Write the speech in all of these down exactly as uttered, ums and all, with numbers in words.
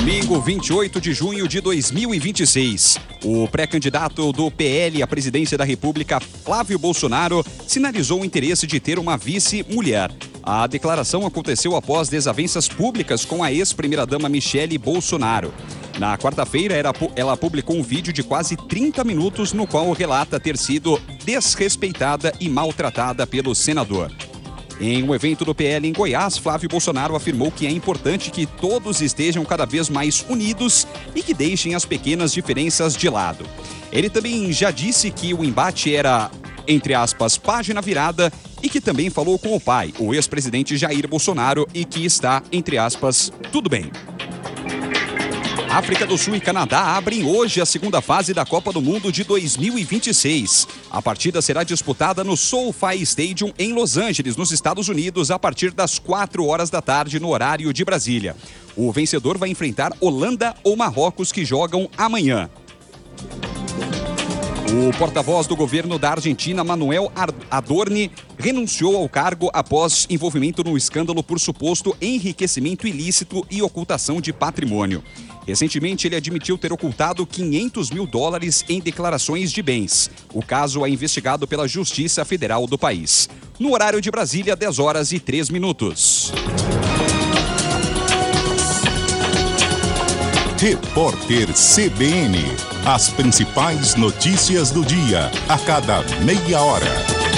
Domingo, vinte e oito de junho de dois mil e vinte e seis. O pré-candidato do P L à presidência da República, Flávio Bolsonaro, sinalizou o interesse de ter uma vice-mulher. A declaração aconteceu após desavenças públicas com a ex-primeira-dama Michele Bolsonaro. Na quarta-feira, ela publicou um vídeo de quase trinta minutos no qual relata ter sido desrespeitada e maltratada pelo senador. Em um evento do P L em Goiás, Flávio Bolsonaro afirmou que é importante que todos estejam cada vez mais unidos e que deixem as pequenas diferenças de lado. Ele também já disse que o embate era, entre aspas, página virada e que também falou com o pai, o ex-presidente Jair Bolsonaro, e que está, entre aspas, tudo bem. África do Sul e Canadá abrem hoje a segunda fase da Copa do Mundo de dois mil e vinte e seis. A partida será disputada no SoFi Stadium em Los Angeles, nos Estados Unidos, a partir das quatro horas da tarde no horário de Brasília. O vencedor vai enfrentar Holanda ou Marrocos, que jogam amanhã. O porta-voz do governo da Argentina, Manuel Adorni, renunciou ao cargo após envolvimento no escândalo por suposto enriquecimento ilícito e ocultação de patrimônio. Recentemente, ele admitiu ter ocultado quinhentos mil dólares em declarações de bens. O caso é investigado pela Justiça Federal do país. No horário de Brasília, dez horas e três minutos. Repórter C B N. As principais notícias do dia, a cada meia hora.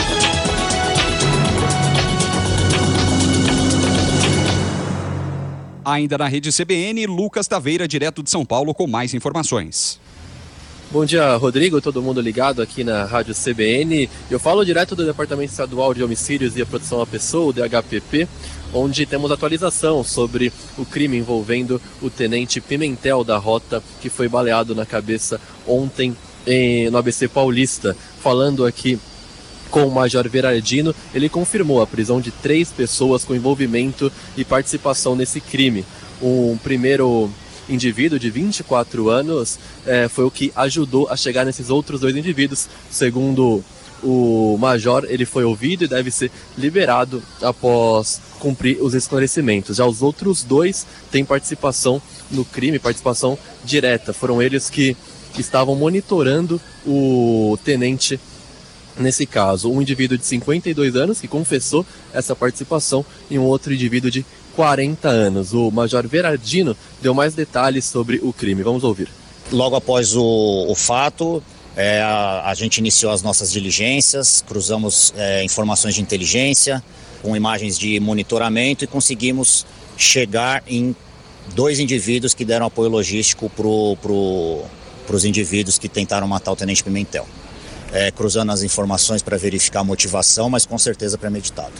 Ainda na rede C B N, Lucas Taveira, direto de São Paulo, com mais informações. Bom dia, Rodrigo, todo mundo ligado aqui na Rádio C B N. Eu falo direto do Departamento Estadual de Homicídios e a Proteção à Pessoa, o D H P P, onde temos atualização sobre o crime envolvendo o tenente Pimentel da Rota, que foi baleado na cabeça ontem em, no A B C Paulista. Falando aqui com o Major Verardino, ele confirmou a prisão de três pessoas com envolvimento e participação nesse crime. Um primeiro indivíduo de vinte e quatro anos é, foi o que ajudou a chegar nesses outros dois indivíduos. Segundo o Major, ele foi ouvido e deve ser liberado após cumprir os esclarecimentos. Já os outros dois têm participação no crime, participação direta. Foram eles que estavam monitorando o tenente nesse caso. Um indivíduo de cinquenta e dois anos que confessou essa participação e um outro indivíduo de quarenta anos. O Major Verardino deu mais detalhes sobre o crime. Vamos ouvir. Logo após o, o fato, é, a, a gente iniciou as nossas diligências, cruzamos é, informações de inteligência com imagens de monitoramento e conseguimos chegar em dois indivíduos que deram apoio logístico para pro, os indivíduos que tentaram matar o tenente Pimentel. É, cruzando as informações para verificar a motivação, mas com certeza premeditado.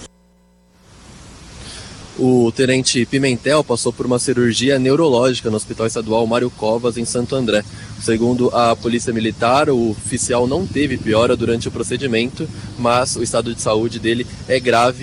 O tenente Pimentel passou por uma cirurgia neurológica no Hospital Estadual Mário Covas, em Santo André. Segundo a Polícia Militar, o oficial não teve piora durante o procedimento, mas o estado de saúde dele é grave